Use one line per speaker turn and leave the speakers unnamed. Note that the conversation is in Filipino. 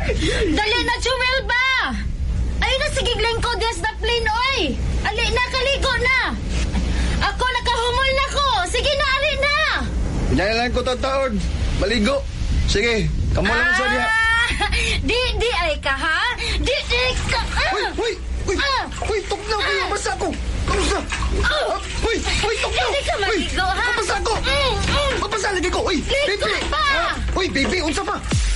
Dali na, Jewel ba? Ay na, sige lingko, des na plin, oy. Ali na, kaligo na. Ako nakahumol na ko. Sige na, ali na.
Pinailan ko taon. Maligo. Sige, kamo lang sa diha.
Di ay ka, ha? Di ka.
Uy, tuklaw kayo, basa ko. Kamusta? Uy, tuklaw.
Hindi ka maligo, ha?
Kapasa ko. Kapasa lagi ko. Uy,
Ligo
baby.
pa.
Uy, baby, unsa pa?